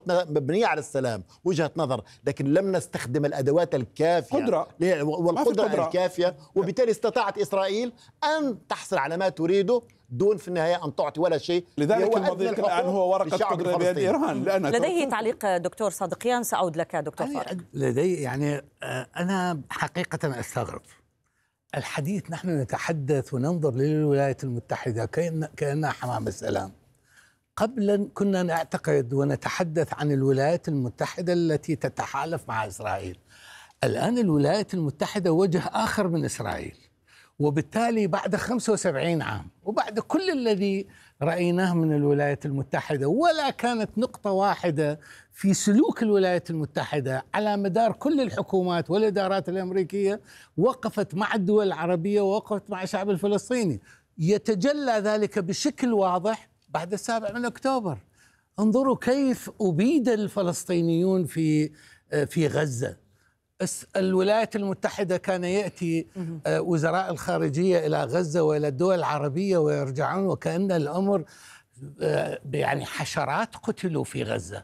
مبنية على السلام، وجهة نظر، لكن لم نستخدم الأدوات الكافية قدرة والقدرة الكافية، وبالتالي استطاعت إسرائيل أن تحصل على ما تريده دون في النهاية أن تعطي ولا شيء. لذلك الماضي الآن هو ورقة قدرة بيد إيران. لديه تعليق دكتور صادقيان، سأعود لك دكتور طارق. لدي أنا حقيقة أستغرب الحديث. نحن نتحدث وننظر للولايات المتحدة كأنها حمام السلام. قبلا كنا نعتقد ونتحدث عن الولايات المتحدة التي تتحالف مع إسرائيل. الآن الولايات المتحدة وجه آخر من إسرائيل، وبالتالي بعد 75 عام وبعد كل الذي رأيناه من الولايات المتحدة، ولا كانت نقطة واحدة في سلوك الولايات المتحدة على مدار كل الحكومات والإدارات الأمريكية وقفت مع الدول العربية ووقفت مع الشعب الفلسطيني. يتجلى ذلك بشكل واضح بعد 7 أكتوبر. انظروا كيف أبيد الفلسطينيون في غزة. الولايات المتحدة كان يأتي وزراء الخارجية إلى غزة وإلى الدول العربية ويرجعون وكأن الأمر يعني حشرات قتلوا في غزة،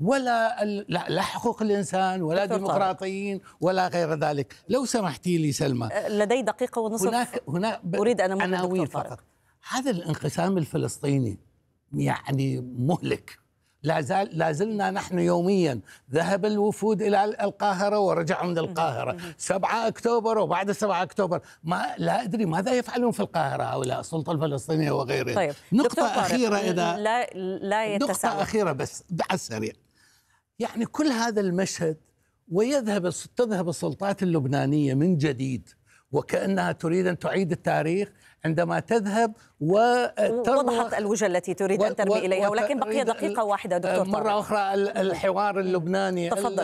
لا حقوق الإنسان ولا ديمقراطيين ولا غير ذلك. لو سمحتي لي سلمى، لدي دقيقة ونصف، أريد أن عناوين فقط. هذا الانقسام الفلسطيني يعني مهلك. لا زلنا نحن يوميا ذهب الوفود إلى القاهرة ورجعوا من القاهرة. 7 أكتوبر وبعد 7 أكتوبر لا أدري ماذا يفعلون في القاهرة هؤلاء السلطة الفلسطينية وغيرها. طيب. نقطة أخيرة لا يتسع. نقطة أخيرة بس على السريع. يعني كل هذا المشهد تذهب السلطات اللبنانية من جديد وكأنها تريد أن تعيد التاريخ عندما تذهب وضحت الوجهة التي تريد أن ترمي إليها، ولكن بقي دقيقة واحدة دكتور طارق. مرة أخرى الحوار اللبناني تفضل.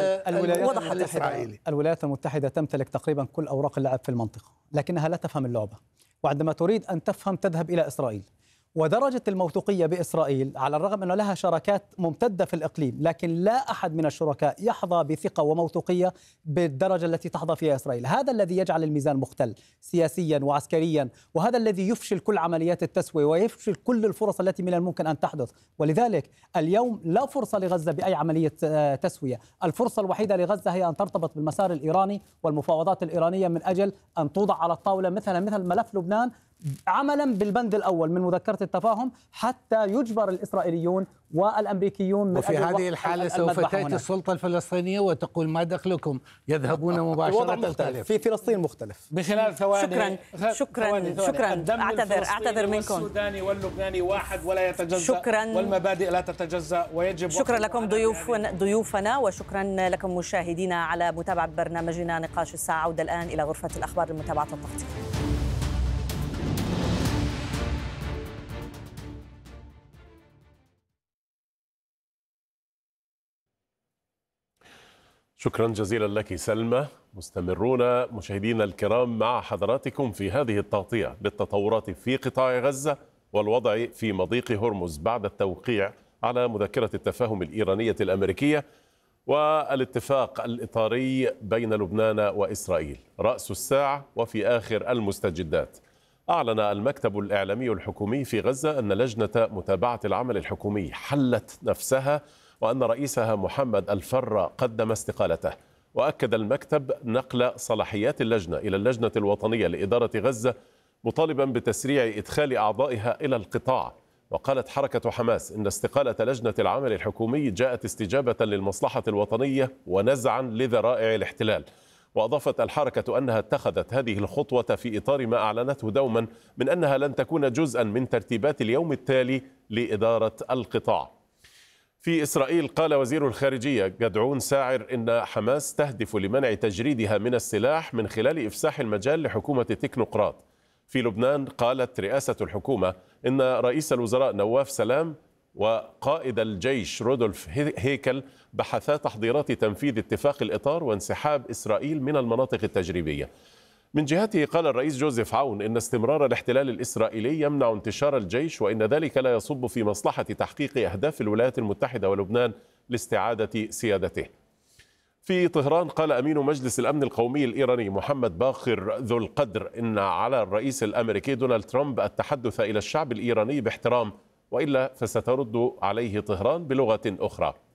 الولايات المتحدة تمتلك تقريبا كل أوراق اللعب في المنطقة، لكنها لا تفهم اللعبة، وعندما تريد أن تفهم تذهب إلى إسرائيل. ودرجة الموثوقية بإسرائيل على الرغم أنه لها شراكات ممتدة في الإقليم، لكن لا أحد من الشركاء يحظى بثقة وموثوقية بالدرجة التي تحظى فيها إسرائيل. هذا الذي يجعل الميزان مختل سياسيا وعسكريا، وهذا الذي يفشل كل عمليات التسوية ويفشل كل الفرص التي من الممكن أن تحدث. ولذلك اليوم لا فرصة لغزة بأي عملية تسوية. الفرصة الوحيدة لغزة هي أن ترتبط بالمسار الإيراني والمفاوضات الإيرانية من أجل أن توضع على الطاولة مثل ملف لبنان، عملا بالبند الأول من مذكرة التفاهم، حتى يجبر الإسرائيليون والأمريكيون من وفي هذه الحالة سوف تأتي السلطة الفلسطينية وتقول ما دخلكم، يذهبون مباشرة في فلسطين مختلف بخلال ثواني. شكرا. أعتذر منكم. السوداني واللبناني واحد ولا يتجزأ، والمبادئ لا تتجزأ، ويجب. شكرا لكم ضيوفنا، وشكرا لكم مشاهدينا على متابعة برنامجنا نقاش الساعة. عودة الآن إلى غرفة الأخبار لمتابعة التغطية. شكرا جزيلا لك سلمى. مستمرون مشاهدينا الكرام مع حضراتكم في هذه التغطية للتطورات في قطاع غزة والوضع في مضيق هرمز بعد التوقيع على مذكرة التفاهم الإيرانية الأمريكية والاتفاق الإطاري بين لبنان وإسرائيل. رأس الساعة وفي آخر المستجدات، أعلن المكتب الإعلامي الحكومي في غزة أن لجنة متابعة العمل الحكومي حلت نفسها وأن رئيسها محمد الفرة قدم استقالته. وأكد المكتب نقل صلاحيات اللجنة إلى اللجنة الوطنية لإدارة غزة، مطالبا بتسريع إدخال أعضائها إلى القطاع. وقالت حركة حماس إن استقالة لجنة العمل الحكومي جاءت استجابة للمصلحة الوطنية ونزعا لذرائع الاحتلال. وأضافت الحركة أنها اتخذت هذه الخطوة في إطار ما أعلنته دوما من أنها لن تكون جزءا من ترتيبات اليوم التالي لإدارة القطاع. في إسرائيل قال وزير الخارجية جدعون ساعر إن حماس تهدف لمنع تجريدها من السلاح من خلال إفساح المجال لحكومة التكنوقراط. في لبنان قالت رئاسة الحكومة إن رئيس الوزراء نواف سلام وقائد الجيش رودولف هيكل بحثا تحضيرات تنفيذ اتفاق الإطار وانسحاب إسرائيل من المناطق التجريبية. من جهته قال الرئيس جوزيف عون إن استمرار الاحتلال الإسرائيلي يمنع انتشار الجيش، وإن ذلك لا يصب في مصلحة تحقيق أهداف الولايات المتحدة ولبنان لاستعادة سيادته. في طهران قال أمين مجلس الأمن القومي الإيراني محمد باقر ذو القدر إن على الرئيس الأمريكي دونالد ترامب التحدث إلى الشعب الإيراني باحترام، وإلا فسترد عليه طهران بلغة أخرى.